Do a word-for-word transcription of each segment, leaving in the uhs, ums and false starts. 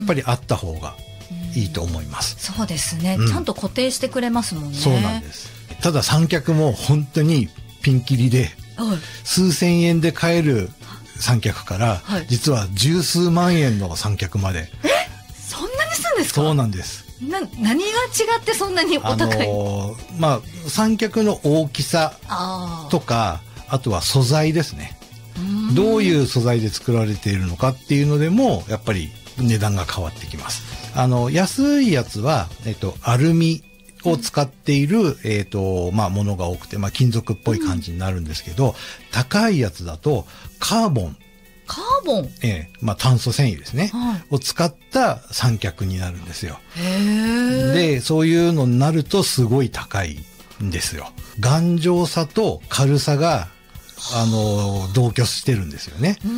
っぱりあった方がいいと思います。 そうですね、うん、ちゃんと固定してくれますもんね。 そうなんです。ただ三脚も本当にピンキリで、はい、数千円で買える三脚から、はい、実は十数万円の三脚まで。 え、そんなにするんですか？ そうなんです。 な何が違ってそんなにお高い？あのー、まあ三脚の大きさとか、 あ, あとは素材ですね。どういう素材で作られているのかっていうのでもやっぱり値段が変わってきます。あの安いやつは、えっと、アルミを使っている、うん、えっとまあ、ものが多くて、まあ、金属っぽい感じになるんですけど、うん、高いやつだとカーボンカーボン、 ええ、まあ、炭素繊維ですね、はい、を使った三脚になるんですよ。へでそういうのになるとすごい高いんですよ。頑丈さと軽さがあの同居してるんですよね。うん、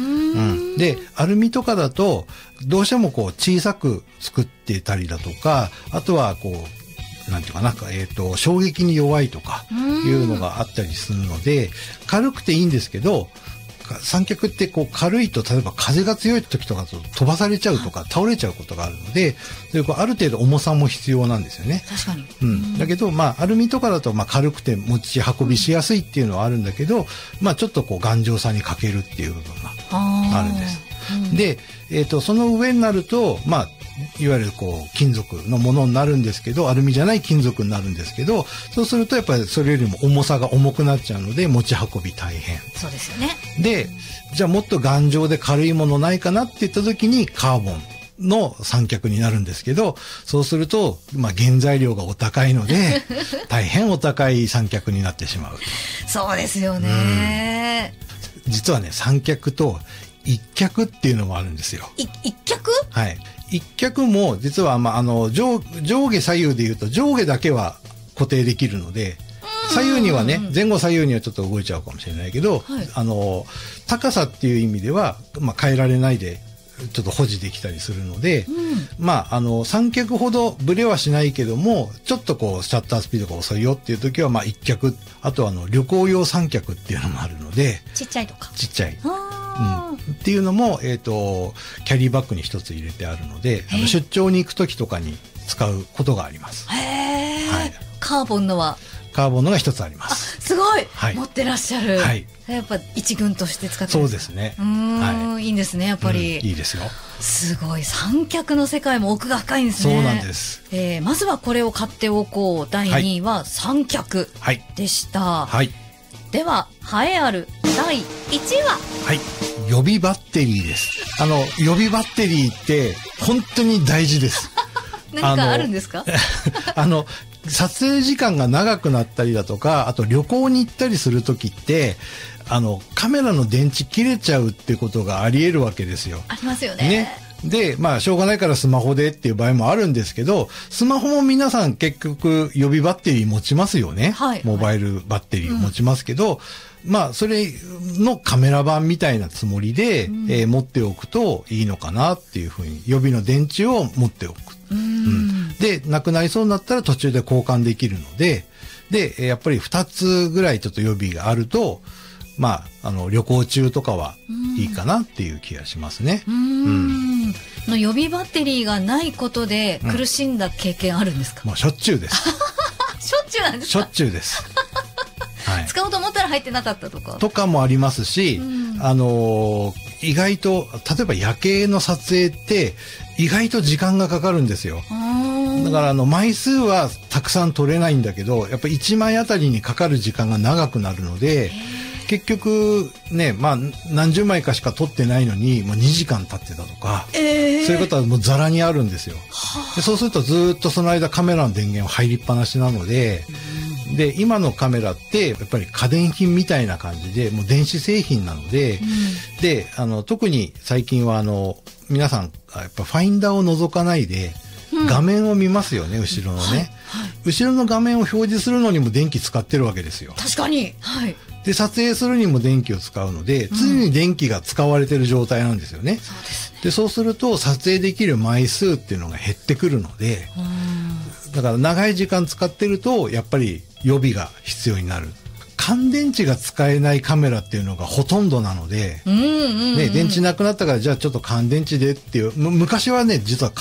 でアルミとかだとどうしてもこう小さく作ってたりだとか、あとはこうなんていうかな、えーと、衝撃に弱いとかいうのがあったりするので、軽くていいんですけど、三脚ってこう軽いと例えば風が強い時とかと飛ばされちゃうとか倒れちゃうことがあるので、でこうある程度重さも必要なんですよね。 確かに。 うん。だけどまあアルミとかだとまあ軽くて持ち運びしやすいっていうのはあるんだけど、まあちょっとこう頑丈さに欠けるっていう部分があるんです。うん、で、えっとその上になるとまあいわゆるこう金属のものになるんですけど、アルミじゃない金属になるんですけど、そうするとやっぱりそれよりも重さが重くなっちゃうので持ち運び大変。 そうですよね。 で、じゃあもっと頑丈で軽いものないかなって言った時にカーボンの三脚になるんですけど、そうするとまあ原材料がお高いので大変お高い三脚になってしまう。 そうですよね。 うん、実はね三脚と一脚っていうのもあるんですよ。 い一脚？ はい。一脚も実は、まあ、あの 上, 上下左右でいうと上下だけは固定できるので、左右にはね前後左右にはちょっと動いちゃうかもしれないけど、はい、あの高さっていう意味では、まあ、変えられないでちょっと保持できたりするので、うん、まああの三脚ほどブレはしないけどもちょっとこうシャッタースピードが遅いよっていう時は、まあ、一脚、あとはあの旅行用三脚っていうのもあるので、 ちっちゃいとかちっちゃい。うん、っていうのも、えーと、キャリーバッグに一つ入れてあるので、あの出張に行く時とかに使うことがあります。 へー、はい、カーボンのはカーボンのが一つあります。 すごい、はい、持ってらっしゃる、 はい、 やっぱ一軍として使ってるんですか？ そうですね。 うん、はい、いいんですねやっぱり、 うん、いいですよ。 すごい三脚の世界も奥が深いんですね。 そうなんです、 えー、まずはこれを買っておこうだいにいは三脚でした、はいはい、では栄えあるだいいちいは、 はい、予備バッテリーです。あの予備バッテリーって本当に大事です。 何かあるんですか？ あの撮影時間が長くなったりだとか、あと旅行に行ったりする時ってあのカメラの電池切れちゃうってことがあり得るわけですよ。 ありますよね。 ね。でまあしょうがないからスマホでっていう場合もあるんですけど、スマホも皆さん結局予備バッテリー持ちますよね、はい、モバイルバッテリーを持ちますけど、うん、まあそれのカメラ版みたいなつもりで、うん、えー、持っておくといいのかなっていうふうに、予備の電池を持っておく、うん、うん、でなくなりそうになったら途中で交換できるので、でやっぱりふたつぐらいちょっと予備があると、まあ、あの旅行中とかはいいかなっていう気がしますね。うん、うん、 の予備バッテリーがないことで苦しんだ経験あるんですか？ うん、もうしょっちゅうです。 しょっちゅうなんですか？ しょっちゅうです。はい、 使おうと思ったら入ってなかったとかとかもありますし、うん、あのー、意外と例えば夜景の撮影って意外と時間がかかるんですよ。だからあの枚数はたくさん撮れないんだけど、やっぱいちまいあたりにかかる時間が長くなるので、結局ね、まあ何十枚かしか撮ってないのにもうにじかん経ってたとか、えー、そういうことはもうザラにあるんですよ。でそうするとずっとその間カメラの電源は入りっぱなしなので、うん、で今のカメラってやっぱり家電品みたいな感じでもう電子製品なので、うん、であの特に最近はあの皆さんやっぱファインダーを覗かないで画面を見ますよね、うん、後ろのね、はいはい、後ろの画面を表示するのにも電気使ってるわけですよ。 確かに、はい、 で撮影するにも電気を使うので、常に電気が使われてる状態なんですよね。 そうですね。 でそうすると撮影できる枚数っていうのが減ってくるので、だから長い時間使ってるとやっぱり予備が必要になる。乾電池が使えないカメラっていうのがほとんどなので、ね、電池なくなったからじゃあちょっと乾電池でっていう、昔はね実は